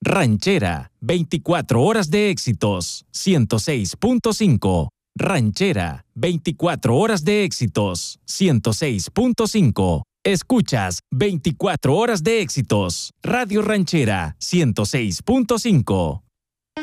Ranchera, 24 horas de éxitos, 106.5. Ranchera, 24 horas de éxitos, 106.5. Escuchas 24 horas de éxitos, Radio Ranchera, 106.5.